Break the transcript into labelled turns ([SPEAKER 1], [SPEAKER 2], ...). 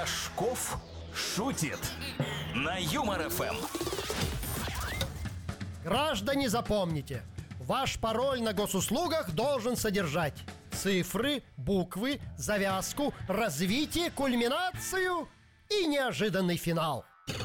[SPEAKER 1] Рожков шутит на Юмор ФМ.
[SPEAKER 2] Граждане, запомните, ваш пароль на госуслугах должен содержать цифры, буквы, завязку, развитие, кульминацию и неожиданный финал.